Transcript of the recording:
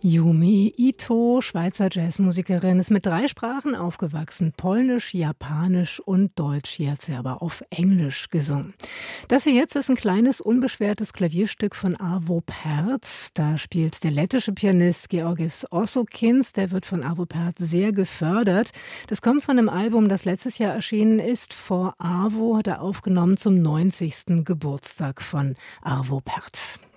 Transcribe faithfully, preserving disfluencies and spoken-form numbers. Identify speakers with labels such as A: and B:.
A: Yumi Ito, Schweizer Jazzmusikerin, ist mit drei Sprachen aufgewachsen: Polnisch, Japanisch und Deutsch. Hier hat sie aber auf Englisch gesungen. Das hier jetzt ist ein kleines, unbeschwertes Klavierstück von Arvo Pärt. Da spielt der lettische Pianist Georgis Ossokins. Der wird von Arvo Pärt sehr gefördert. Das kommt von einem Album, das letztes Jahr erschienen ist. For Arvo hat er aufgenommen zum neunzigsten Geburtstag von Arvo Pärt.